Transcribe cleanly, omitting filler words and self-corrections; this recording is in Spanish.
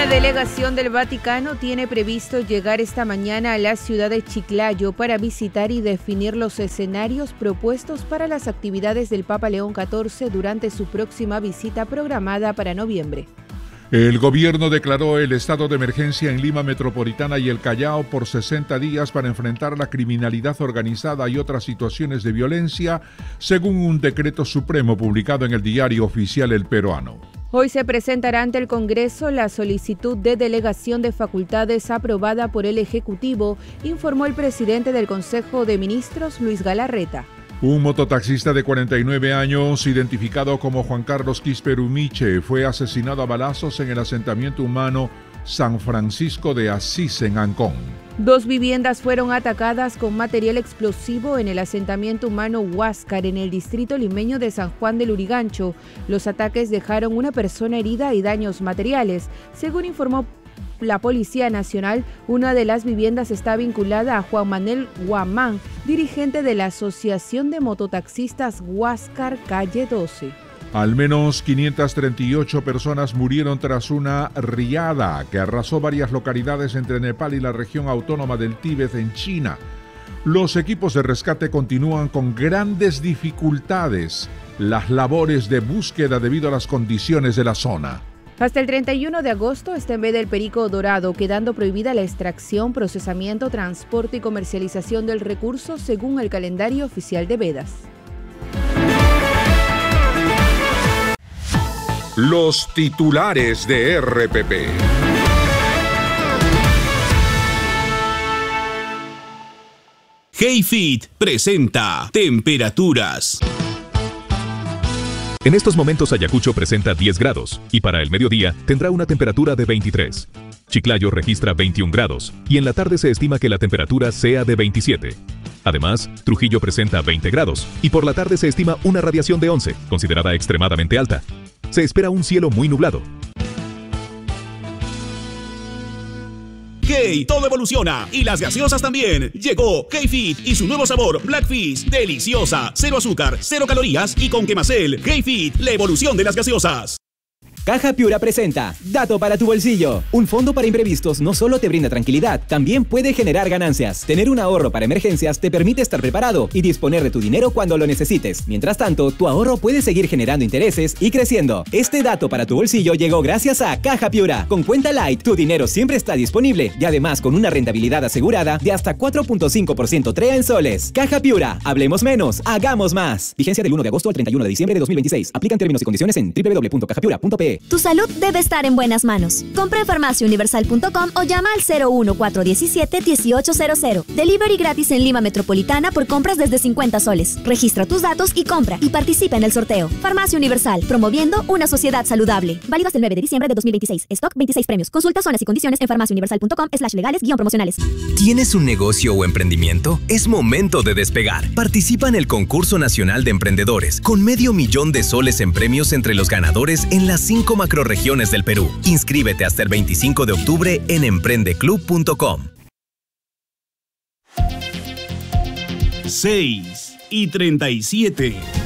Una delegación del Vaticano tiene previsto llegar esta mañana a la ciudad de Chiclayo para visitar y definir los escenarios propuestos para las actividades del Papa León XIV durante su próxima visita programada para noviembre. El gobierno declaró el estado de emergencia en Lima Metropolitana y el Callao por 60 días para enfrentar la criminalidad organizada y otras situaciones de violencia, según un decreto supremo publicado en el Diario Oficial El Peruano. Hoy se presentará ante el Congreso la solicitud de delegación de facultades aprobada por el Ejecutivo, informó el presidente del Consejo de Ministros, Luis Galarreta. Un mototaxista de 49 años, identificado como Juan Carlos Quisper Humiche, fue asesinado a balazos en el asentamiento humano San Francisco de Asís, en Ancón. 2 viviendas fueron atacadas con material explosivo en el asentamiento humano Huáscar, en el distrito limeño de San Juan del Lurigancho. Los ataques dejaron una persona herida y daños materiales. Según informó la Policía Nacional, una de las viviendas está vinculada a Juan Manuel Guamán, dirigente de la Asociación de Mototaxistas Huáscar, calle 12. Al menos 538 personas murieron tras una riada que arrasó varias localidades entre Nepal y la región autónoma del Tíbet en China. Los equipos de rescate continúan con grandes dificultades las labores de búsqueda debido a las condiciones de la zona. Hasta el 31 de agosto está en veda el perico dorado, quedando prohibida la extracción, procesamiento, transporte y comercialización del recurso según el calendario oficial de vedas. Los titulares de RPP. HeyFit presenta temperaturas. En estos momentos Ayacucho presenta 10 grados y para el mediodía tendrá una temperatura de 23. Chiclayo registra 21 grados y en la tarde se estima que la temperatura sea de 27. Además, Trujillo presenta 20 grados y por la tarde se estima una radiación de 11, considerada extremadamente alta. Se espera un cielo muy nublado. ¡Hey! Todo evoluciona y las gaseosas también. Llegó HeyFit y su nuevo sabor Blackfish. Deliciosa, 0 azúcar, 0 calorías y con Quemacel. HeyFit, la evolución de las gaseosas. Caja Piura presenta Dato para tu bolsillo. Un fondo para imprevistos no solo te brinda tranquilidad, también puede generar ganancias. Tener un ahorro para emergencias te permite estar preparado y disponer de tu dinero cuando lo necesites. Mientras tanto, tu ahorro puede seguir generando intereses y creciendo. Este dato para tu bolsillo llegó gracias a Caja Piura. Con Cuenta Light, tu dinero siempre está disponible y además con una rentabilidad asegurada de hasta 4.5% TREA en soles. Caja Piura. Hablemos menos, hagamos más. Vigencia del 1 de agosto al 31 de diciembre de 2026. Aplican términos y condiciones en www.cajapiura.pe. Tu salud debe estar en buenas manos. Compra en farmaciauniversal.com o llama al 01417-1800. Delivery gratis en Lima Metropolitana por compras desde 50 soles. Registra tus datos y compra y participa en el sorteo. Farmacia Universal, promoviendo una sociedad saludable. Válido hasta el 9 de diciembre de 2026. Stock 26 premios. Consulta zonas y condiciones en farmaciauniversal.com/legales-promocionales. ¿Tienes un negocio o emprendimiento? Es momento de despegar. Participa en el Concurso Nacional de Emprendedores con $500,000 de soles en premios entre los ganadores en las 5 macrorregiones del Perú. Inscríbete hasta el 25 de octubre en emprendeclub.com. 6:37.